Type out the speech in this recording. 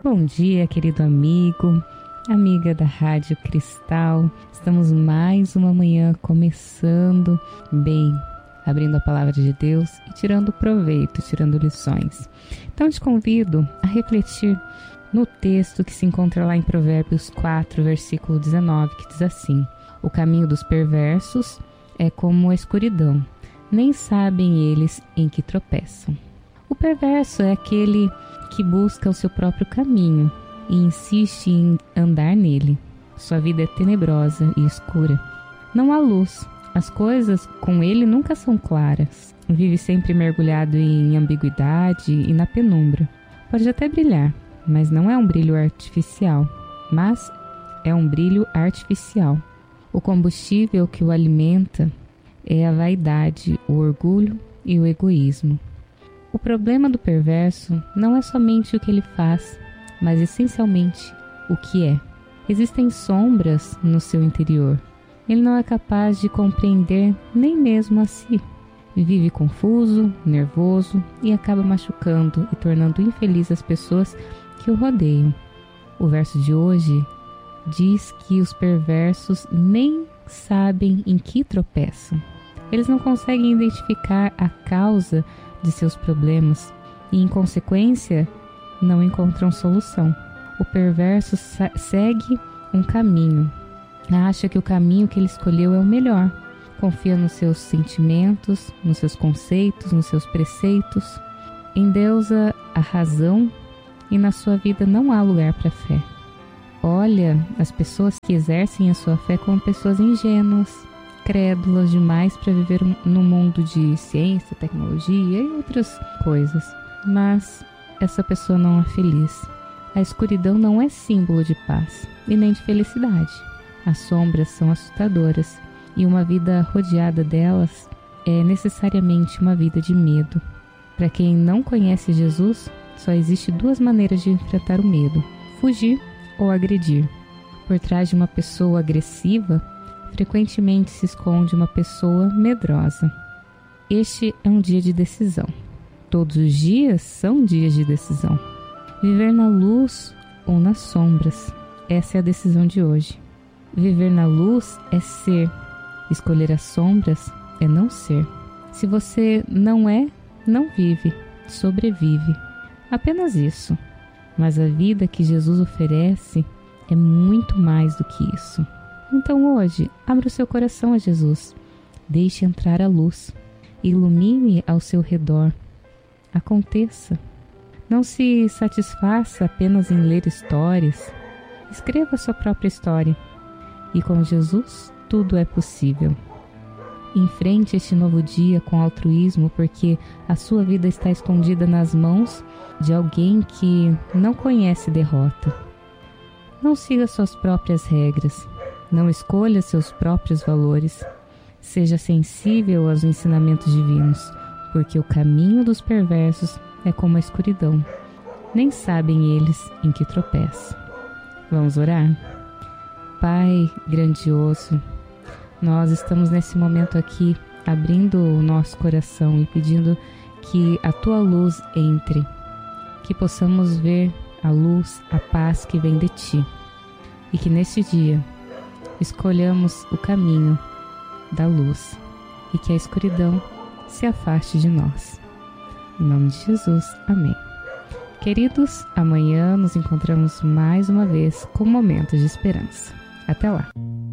Bom dia, querido amigo, amiga da Rádio Cristal. Estamos mais uma manhã começando bem, abrindo a palavra de Deus e tirando proveito, tirando lições. Então te convido a refletir no texto que se encontra lá em Provérbios 4, versículo 19, que diz assim: o caminho dos perversos é como a escuridão, nem sabem eles em que tropeçam. O perverso é aquele que busca o seu próprio caminho e insiste em andar nele. Sua vida é tenebrosa e escura. Não há luz. As coisas com ele nunca são claras. Vive sempre mergulhado em ambiguidade e na penumbra. Pode até brilhar, mas não é um brilho artificial. O combustível que o alimenta é a vaidade, o orgulho e o egoísmo. O problema do perverso não é somente o que ele faz, mas essencialmente o que é. Existem sombras no seu interior. Ele não é capaz de compreender nem mesmo a si. Vive confuso, nervoso e acaba machucando e tornando infeliz as pessoas que o rodeiam. O verso de hoje diz que os perversos nem sabem em que tropeçam. Eles não conseguem identificar a causa de seus problemas e, em consequência, não encontram solução. O perverso segue um caminho, acha que o caminho que ele escolheu é o melhor, confia nos seus sentimentos, nos seus conceitos, nos seus preceitos, endeusa a razão e na sua vida não há lugar para a fé. Olha as pessoas que exercem a sua fé como pessoas ingênuas, crédulas demais para viver no mundo de ciência, tecnologia e outras coisas. Mas essa pessoa não é feliz. A escuridão não é símbolo de paz e nem de felicidade. As sombras são assustadoras e uma vida rodeada delas é necessariamente uma vida de medo. Para quem não conhece Jesus, só existe duas maneiras de enfrentar o medo: fugir ou agredir. Por trás de uma pessoa agressiva, frequentemente se esconde uma pessoa medrosa. Este é um dia de decisão. Todos os dias são dias de decisão. Viver na luz ou nas sombras, essa é a decisão de hoje. Viver na luz é ser. Escolher as sombras é não ser. Se você não é, não vive, sobrevive. Apenas isso. Mas a vida que Jesus oferece é muito mais do que isso. Então hoje, abra o seu coração a Jesus. Deixe entrar a luz. Ilumine ao seu redor. Aconteça. Não se satisfaça apenas em ler histórias. Escreva a sua própria história. E com Jesus, tudo é possível. Enfrente este novo dia com altruísmo, porque a sua vida está escondida nas mãos de alguém que não conhece derrota. Não siga suas próprias regras. Não escolha seus próprios valores. Seja sensível aos ensinamentos divinos, porque o caminho dos perversos é como a escuridão. Nem sabem eles em que tropeçam. Vamos orar? Pai grandioso, nós estamos nesse momento aqui abrindo o nosso coração e pedindo que a Tua luz entre, que possamos ver a luz, a paz que vem de Ti, e que neste dia escolhamos o caminho da luz e que a escuridão se afaste de nós. Em nome de Jesus, amém. Queridos, amanhã nos encontramos mais uma vez com momentos de esperança. Até lá!